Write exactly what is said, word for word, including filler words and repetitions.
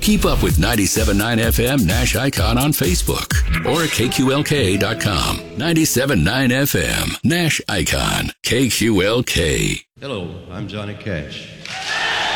Keep up with ninety-seven point nine F M Nash Icon on Facebook or K Q L K dot com. ninety-seven point nine F M Nash Icon, K Q L K. Hello, I'm Johnny Cash.